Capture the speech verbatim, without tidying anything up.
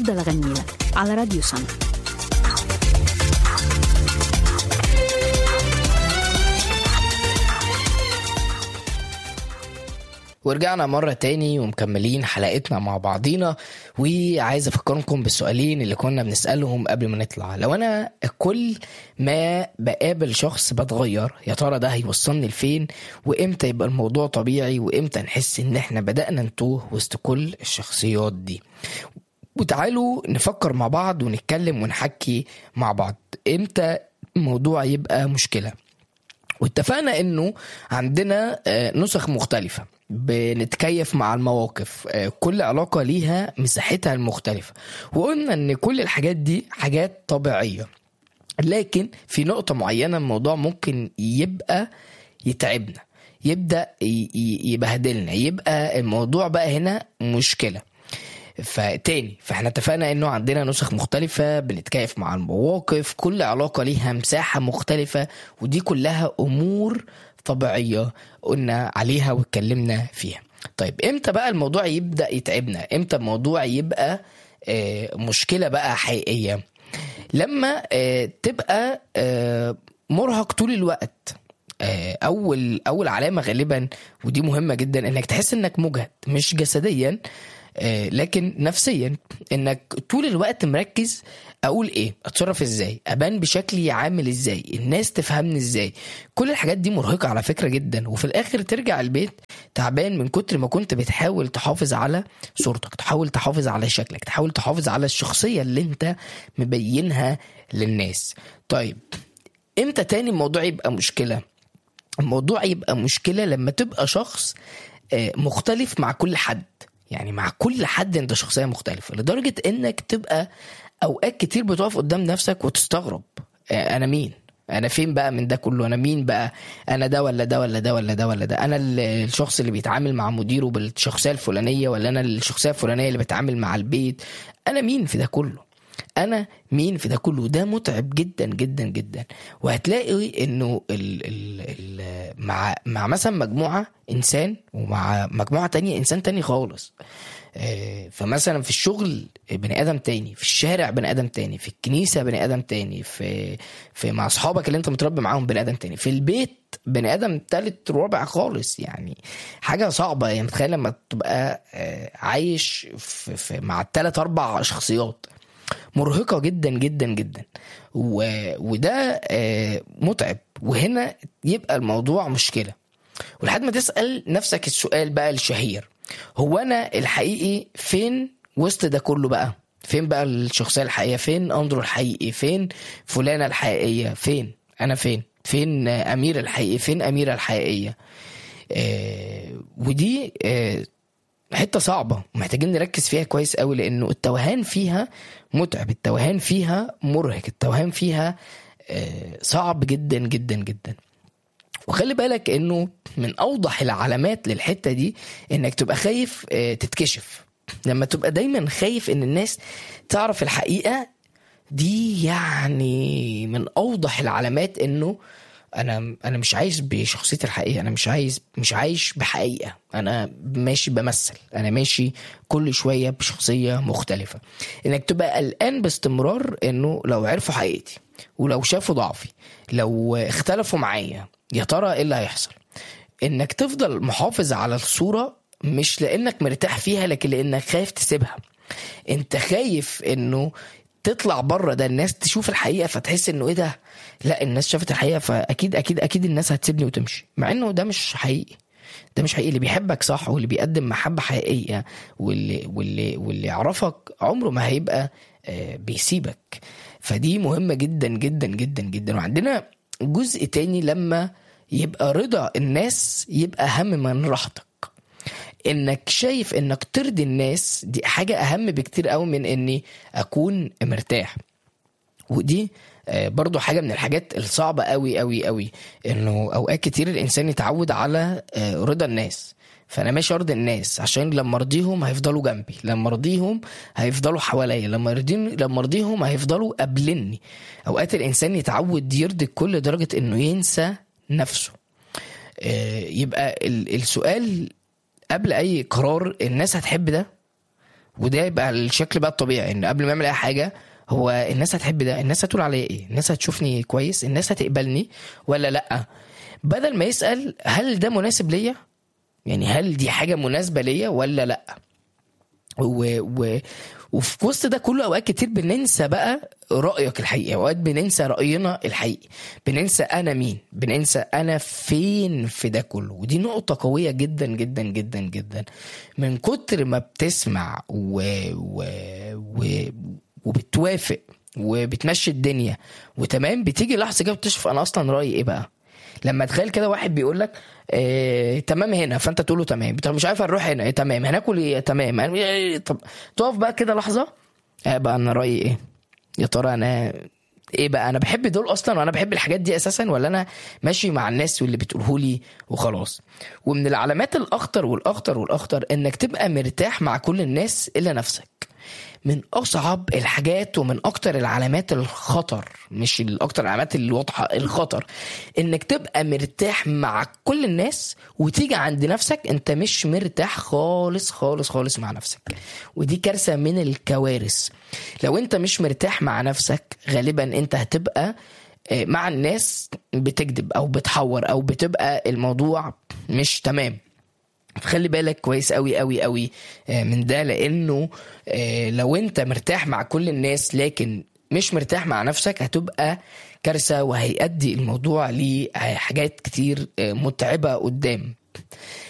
هفضل أغني لك على راديو سما. ورجعنا مرة تاني ومكملين حلقتنا مع بعضينا، وعايز أفكركم بالسؤالين اللي كنا بنسألهم قبل ما نطلع. لو أنا كل ما بقابل شخص بتغير، يا ترى ده هيوصلني لفين؟ وإمتى يبقى الموضوع طبيعي؟ وإمتى نحس إن إحنا بدأنا نتوه وسط كل الشخصيات دي؟ وتعالوا نفكر مع بعض ونتكلم ونحكي مع بعض إمتى الموضوع يبقى مشكلة. واتفقنا إنه عندنا نسخ مختلفة بنتكيف مع المواقف، كل علاقة ليها مساحتها المختلفة، وقلنا ان كل الحاجات دي حاجات طبيعية، لكن في نقطة معينة الموضوع ممكن يبقى يتعبنا، يبدأ يبهدلنا، يبقى الموضوع بقى هنا مشكلة. فتاني فاحنا اتفقنا انه عندنا نسخ مختلفة بنتكيف مع المواقف، كل علاقة ليها مساحة مختلفة، ودي كلها امور طبيعية قلنا عليها واتكلمنا فيها. طيب امتى بقى الموضوع يبدأ يتعبنا؟ امتى الموضوع يبقى آه مشكلة بقى حقيقية؟ لما آه تبقى آه مرهق طول الوقت. آه اول اول علامة غالبا، ودي مهمة جدا، انك تحس انك مجهد، مش جسديا آه لكن نفسيا، انك طول الوقت مركز اقول ايه، اتصرف ازاي، ابان بشكلي عامل ازاي، الناس تفهمني ازاي. كل الحاجات دي مرهقة على فكرة جدا، وفي الاخر ترجع البيت تعبان من كتر ما كنت بتحاول تحافظ على صورتك، تحاول تحافظ على شكلك، تحاول تحافظ على الشخصية اللي انت مبينها للناس. طيب امتى تاني الموضوع يبقى مشكلة؟ الموضوع يبقى مشكلة لما تبقى شخص مختلف مع كل حد، يعني مع كل حد انت شخصية مختلفة، لدرجة انك تبقى اوقات كتير بتقف قدام نفسك وتستغرب، انا مين؟ انا فين بقى من ده كله؟ انا مين بقى؟ انا ده ولا ده ولا ده ولا ده ولا ده؟ انا الشخص اللي بيتعامل مع مديره بالشخصية الفلانية، ولا انا الشخصية الفلانية اللي بتعامل مع البيت؟ انا مين في ده كله؟ انا مين في ده كله؟ ده متعب جدا جدا جدا. وهتلاقي انه ال ال ال مع مع مثلا مجموعة انسان ومع مجموعة تانية انسان تاني خالص. فمثلا في الشغل بني ادم تاني، في الشارع بني ادم تاني، في الكنيسة بني ادم تاني، في في مع اصحابك اللي انت متربي معاهم بني ادم تاني، في البيت بني ادم تالت رابع خالص. يعني حاجة صعبة، يعني متخيل لما تبقى عايش في في مع التلات اربع شخصيات، مرهقة جدا جدا جدا، وده متعب. وهنا يبقى الموضوع مشكلة. ولحد ما تسأل نفسك السؤال بقى الشهير، هو أنا الحقيقي فين وسط ده كله بقى؟ فين بقى الشخصية الحقيقية؟ فين أندرو الحقيقي؟ فين فلانة الحقيقية؟ فين أنا؟ فين فين أمير الحقيقي؟ فين أميرة الحقيقية؟ آه ودي آه حتة صعبة محتاجين نركز فيها كويس قوي، لأنه التوهان فيها متعب، التوهان فيها مرهق، التوهان فيها صعب جدا جدا جدا. وخلي بالك انه من اوضح العلامات للحتة دي انك تبقى خايف تتكشف. لما تبقى دايما خايف ان الناس تعرف الحقيقة دي، يعني من اوضح العلامات انه انا انا مش عايش بشخصيتي الحقيقيه، انا مش عايز مش عايش بحقيقه، انا ماشي بمثل، انا ماشي كل شويه بشخصيه مختلفه. انك تبقى قلقان باستمرار انه لو عرفوا حقيقتي، ولو شافوا ضعفي، لو اختلفوا معايا، يا ترى ايه اللي هيحصل؟ انك تفضل محافظ على الصوره مش لانك مرتاح فيها، لكن لانك خايف تسيبها. انت خايف انه تطلع بره ده الناس تشوف الحقيقة فتحس انه ايه ده، لا الناس شافت الحقيقة فاكيد اكيد اكيد الناس هتسيبني وتمشي، مع انه ده مش حقيقي. ده مش حقيقي. اللي بيحبك صح واللي بيقدم محبة حقيقية واللي واللي واللي يعرفك عمره ما هيبقى بيسيبك. فدي مهمة جدا جدا جدا جدا. وعندنا جزء تاني، لما يبقى رضا الناس يبقى اهم من راحتك، انك شايف انك ترضي الناس دي حاجة اهم بكتير قوي من اني اكون مرتاح. ودي برضو حاجة من الحاجات الصعبة قوي قوي قوي، انه اوقات كتير الانسان يتعود على رضا الناس. فانا ماشي ارضي الناس عشان لما ارضيهم هيفضلوا جنبي، لما ارضيهم هيفضلوا حواليا، لما ارضيهم لما ارضيهم هيفضلوا قبلني. اوقات الانسان يتعود يرضي الكل لدرجة انه ينسى نفسه. يبقى السؤال قبل اي قرار، الناس هتحب ده وده يبقى الشكل بقى الطبيعي، ان قبل ما اعمل اي حاجه هو الناس هتحب ده، الناس هتقول عليا ايه، الناس هتشوفني كويس، الناس هتقبلني ولا لا، بدل ما يسأل هل ده مناسب ليا، يعني هل دي حاجه مناسبه ليا ولا لا. و... و... وفي وسط ده كله اوقات كتير بننسى بقى رأيك الحقيقي، اوقات بننسى رأينا الحقيقي، بننسى انا مين، بننسى انا فين في ده كله. ودي نقطة قوية جدا جدا جدا جدا. من كتر ما بتسمع و... و... و... وبتوافق وبتمشي الدنيا وتمام، بتيجي لحظة كده بتشوف انا اصلا رأيي ايه بقى. لما تخيل كده واحد بيقول لك إيه تمام هنا، فانت تقول له تمام، طب مش عارف هنروح هنا، إيه تمام، هناكل ايه تمام، إيه طب تقف بقى كده لحظه، إيه بقى انا رايي ايه، يا ترى انا ايه بقى، انا بحب دول اصلا وانا بحب الحاجات دي اساسا، ولا انا ماشي مع الناس واللي بتقوله لي وخلاص. ومن العلامات الاخطر والاخطر والاخطر انك تبقى مرتاح مع كل الناس الا نفسك. من اصعب الحاجات ومن اكتر العلامات الخطر، مش الاكتر العلامات الواضحه، الخطر انك تبقى مرتاح مع كل الناس وتيجي عند نفسك انت مش مرتاح خالص خالص خالص مع نفسك. ودي كارثه من الكوارث. لو انت مش مرتاح مع نفسك غالبا انت هتبقى مع الناس بتكذب او بتحور او بتبقى الموضوع مش تمام. خلي بالك كويس قوي قوي قوي من ده، لانه لو انت مرتاح مع كل الناس لكن مش مرتاح مع نفسك هتبقى كارثة، وهيؤدي الموضوع لحاجات كتير متعبة قدام.